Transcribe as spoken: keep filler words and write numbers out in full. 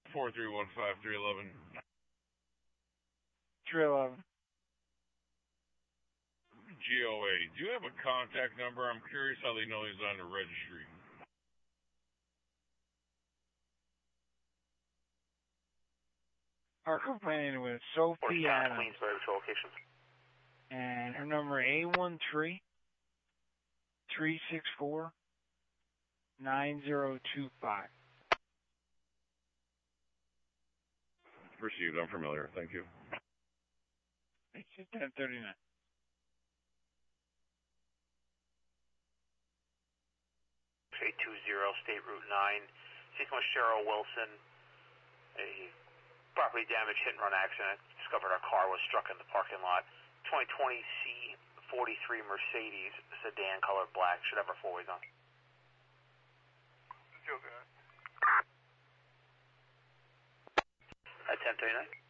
four three one five three eleven. three eleven. G O A, do you have a contact number? I'm curious how they know he's on the registry. Our complaint was Sophie Adams. And her number A one three, three six four, nine zero two five. Received. I'm familiar. Thank you. It's ten thirty-nine. eight two zero, State Route nine. Seeking with Cheryl Wilson. A property damage hit and run accident. Discovered our car was struck in the parking lot. twenty twenty C forty-three Mercedes sedan, color black. Should have our four ways on. At ten thirty-nine.